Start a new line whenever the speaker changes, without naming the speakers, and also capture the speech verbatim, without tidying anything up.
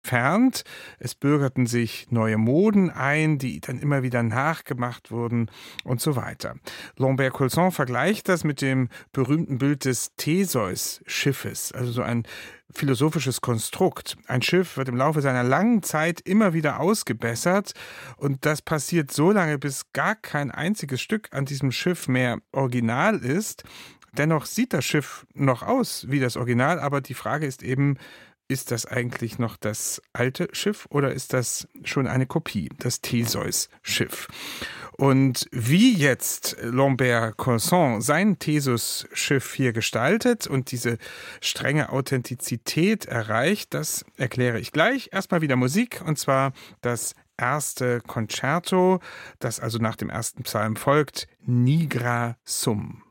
entfernt. Es bürgerten sich neue Moden ein, die dann immer wieder nachgemacht wurden und so weiter. Lambert-Colson vergleicht das mit dem berühmten Bild des Theseus-Schiffes, also so ein philosophisches Konstrukt. Ein Schiff wird im Laufe seiner langen Zeit immer wieder ausgebessert und das passiert so lange, bis gar kein einziges Stück an diesem Schiff mehr original ist. Dennoch sieht das Schiff noch aus wie das Original, aber die Frage ist eben, ist das eigentlich noch das alte Schiff oder ist das schon eine Kopie, das Theseus-Schiff? Und wie jetzt Lambert-Colson sein Theseus-Schiff hier gestaltet und diese strenge Authentizität erreicht, das erkläre ich gleich. Erstmal wieder Musik, und zwar das erste Concerto, das also nach dem ersten Psalm folgt, Nigra Sum.